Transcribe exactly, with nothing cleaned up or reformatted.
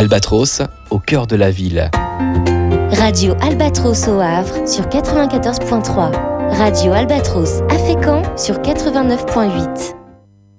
Albatros, au cœur de la ville. Radio Albatros au Havre sur quatre-vingt-quatorze virgule trois. Radio Albatros à Fécamp sur quatre-vingt-neuf virgule huit.